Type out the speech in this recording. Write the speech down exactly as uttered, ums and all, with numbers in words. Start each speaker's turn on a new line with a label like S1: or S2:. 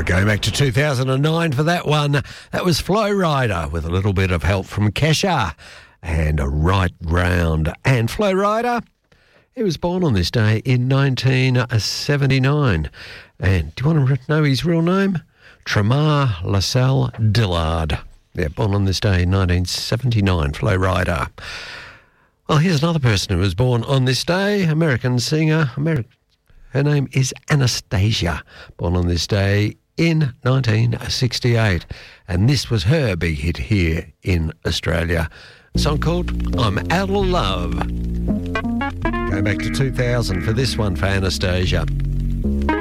S1: Going back to two thousand nine for that one. That was Flow Rider with a little bit of help from Kesha and a Right Round. And Flow Rider, he was born on this day in nineteen seventy-nine. And do you want to know his real name? Tremar Lascelles Dillard. Yeah, born on this day in nineteen seventy-nine, Flow Rider. Well, here's another person who was born on this day, American singer. Ameri- Her name is Anastasia, born on this day in nineteen sixty-eight. And this was her big hit here in Australia. A song called I'm Out of Love. Going back to two thousand for this one for Anastasia.